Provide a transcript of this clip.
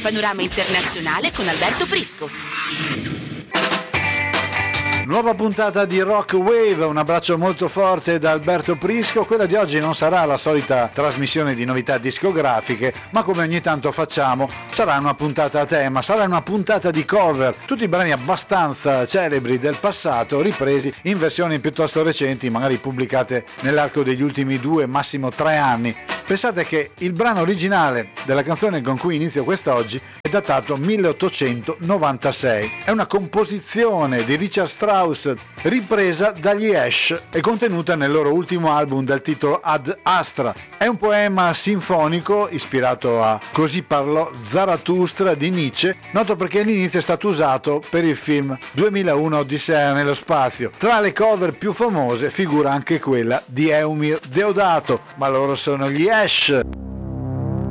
panorama internazionale con Alberto Prisco. Nuova puntata di Rock Wave, un abbraccio molto forte da Alberto Prisco. Quella di oggi non sarà la solita trasmissione di novità discografiche, ma come ogni tanto facciamo, sarà una puntata a tema, sarà una puntata di cover, tutti i brani abbastanza celebri del passato ripresi in versioni piuttosto recenti, magari pubblicate nell'arco degli ultimi 2, massimo 3 anni. Pensate che il brano originale della canzone con cui inizio quest'oggi è datato 1896. È una composizione di Richard Strauss ripresa dagli Ash e contenuta nel loro ultimo album dal titolo Ad Astra. È un poema sinfonico ispirato a Così parlò Zarathustra di Nietzsche, noto perché all'inizio è stato usato per il film 2001 Odissea nello spazio. Tra le cover più famose figura anche quella di Eumir Deodato, ma loro sono gli Ash.